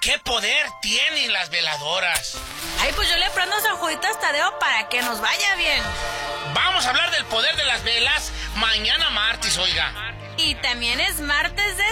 ¿Qué poder tienen las veladoras? Ay, pues yo le prendo San Juditas Tadeo para que nos vaya bien. Vamos a hablar del poder de las velas mañana martes, oiga. Y también es martes de